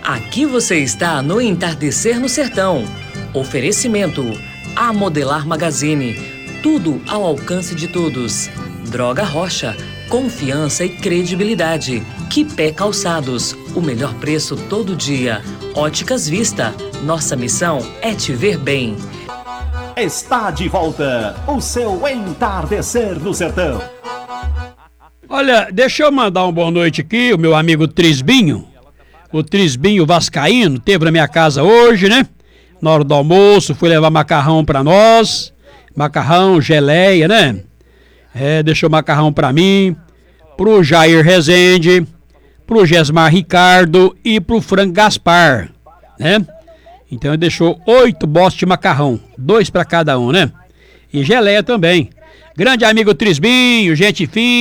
Aqui você está no Entardecer no Sertão. Oferecimento: A Modelar Magazine. Tudo ao alcance de todos. Droga Rocha. Confiança e credibilidade. Quipé Calçados. O melhor preço todo dia. Óticas Vista. Nossa missão é te ver bem. Está de volta o seu Entardecer no Sertão. Olha, deixa eu mandar uma boa noite aqui, o meu amigo Trisbinho. O Trisbinho vascaíno teve na minha casa hoje, né? Na hora do almoço, fui levar macarrão pra nós. Macarrão, geleia, né? Deixou macarrão pra mim, pro Jair Rezende, pro Gesmar Ricardo e pro Frank Gaspar, né? Então ele deixou 8 botes de macarrão, 2 pra cada um, né? E geleia também. Grande amigo Trisbinho, gente fina.